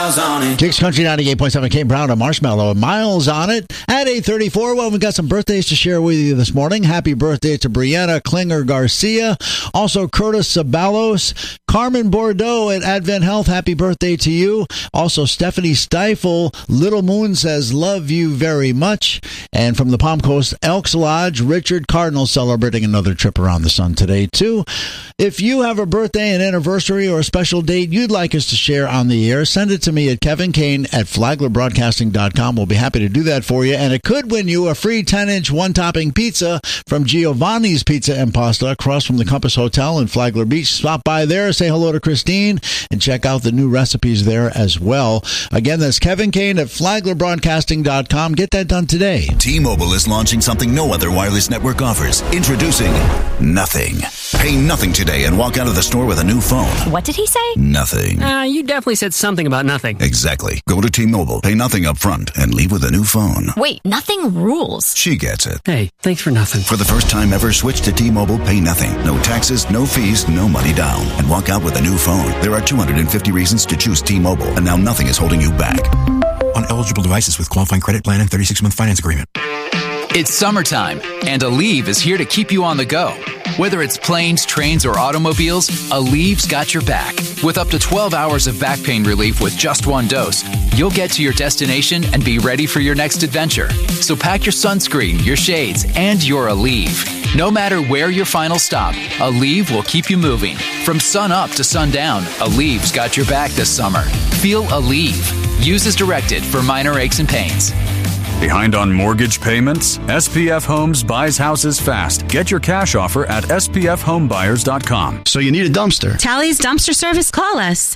Miles on it. Kicks Country 98.7, Kate Brown and Marshmallow and Miles on it. At 8:34, well, we've got some birthdays to share with you this morning. Happy birthday to Brianna Klinger Garcia. Also, Curtis Sabalos. Carmen Bordeaux at Advent Health, happy birthday to you. Also, Stephanie Stifel, Little Moon says, love you very much. And from the Palm Coast Elks Lodge, Richard Cardinal celebrating another trip around the sun today, too. If you have a birthday, an anniversary, or a special date you'd like us to share on the air, send it to me at Kevin Kane at FlaglerBroadcasting.com. We'll be happy to do that for you. And it could win you a free 10-inch one-topping pizza from Giovanni's Pizza and Pasta across from the Compass Hotel in Flagler Beach. Stop by there, say hello to Christine, and check out the new recipes there as well. Again, that's Kevin Kane at FlaglerBroadcasting.com. Get that done today. T-Mobile is launching something no other wireless network offers. Introducing Nothing. Pay nothing today and walk out of the store with a new phone. What did he say? Nothing. You definitely said something about nothing. Exactly. Go to T-Mobile, pay nothing up front, and leave with a new phone. Wait, nothing rules. She gets it. Hey, thanks for nothing. For the first time ever, switch to T-Mobile, pay nothing. No taxes, no fees, no money down. And walk out with a new phone. There are 250 reasons to choose T-Mobile, and now nothing is holding you back. On eligible devices with qualifying credit plan and 36-month finance agreement. It's summertime, and Aleve is here to keep you on the go. Whether it's planes, trains, or automobiles, Aleve's got your back. With up to 12 hours of back pain relief with just one dose, you'll get to your destination and be ready for your next adventure. So pack your sunscreen, your shades, and your Aleve. No matter where your final stop, Aleve will keep you moving. From sun up to sundown, Aleve's got your back this summer. Feel Aleve. Use as directed for minor aches and pains. Behind on mortgage payments? SPF Homes buys houses fast. Get your cash offer at spfhomebuyers.com. So you need a dumpster. Tally's Dumpster Service. Call us.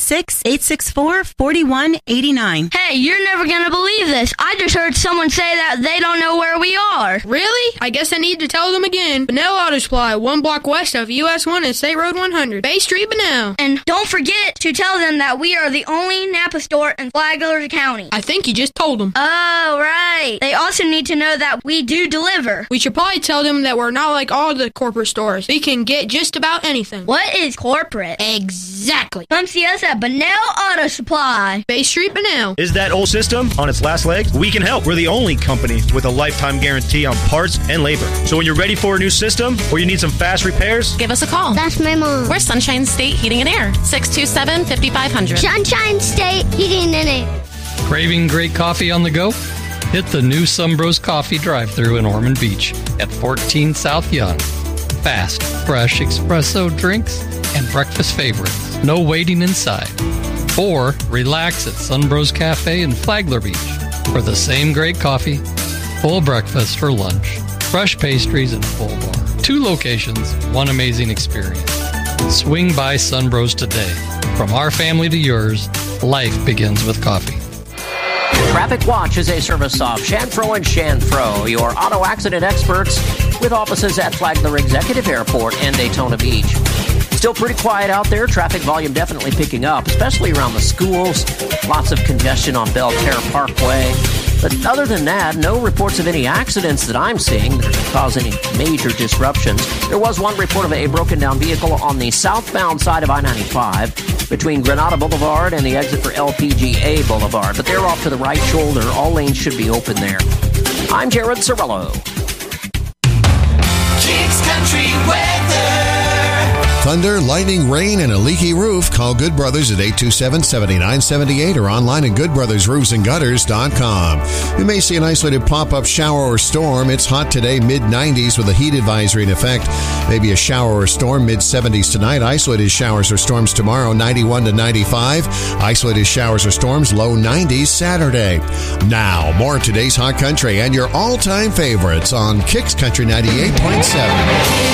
386-864-4189. Hey, you're never going to believe this. I just heard someone say that they don't know where we are. Really? I guess I need to tell them again. Benell Auto Supply, 1 block west of US 1 and State Road 100. Bay Street, Benell. And don't forget to tell them that we are the only Napa store in Flagler County. I think you just told them. Oh, right. They also need to know that we do deliver. We should probably tell them that we're not like all the corporate stores. We can get just about anything. What is corporate? Exactly. Come see us at Benell Auto Supply. Bay Street, Benell. Is that old system on its last legs? We can help. We're the only company with a lifetime guarantee on parts and labor. So when you're ready for a new system or you need some fast repairs, give us a call. That's my mom. We're Sunshine State Heating and Air. 627-5500. Sunshine State Heating and Air. Craving great coffee on the go? Hit the new Sunbros Coffee drive-thru in Ormond Beach at 14 South Young. Fast, fresh espresso drinks and breakfast favorites. No waiting inside. Or relax at Sunbros Cafe in Flagler Beach for the same great coffee, full breakfast for lunch, fresh pastries, and full bar. 2 locations, 1 amazing experience. Swing by Sunbros today. From our family to yours, life begins with coffee. Traffic Watch is a service of Shanfro & Shanfro, your auto accident experts, with offices at Flagler Executive Airport and Daytona Beach. Still pretty quiet out there. Traffic volume definitely picking up, especially around the schools. Lots of congestion on Belterre Parkway. But other than that, no reports of any accidents that I'm seeing that cause any major disruptions. There was one report of a broken-down vehicle on the southbound side of I-95 between Granada Boulevard and the exit for LPGA Boulevard. But they're off to the right shoulder. All lanes should be open there. I'm Jared Cirillo. Kicks Country Weather. Thunder, lightning, rain, and a leaky roof. Call Good Brothers at 827-7978 or online at goodbrothersroofsandgutters.com. You may see an isolated pop-up shower or storm. It's hot today, mid-90s with a heat advisory in effect. Maybe a shower or storm, mid-70s tonight. Isolated showers or storms tomorrow, 91 to 95. Isolated showers or storms, low 90s Saturday. Now, more of today's Hot Country and your all-time favorites on Kicks Country 98.7.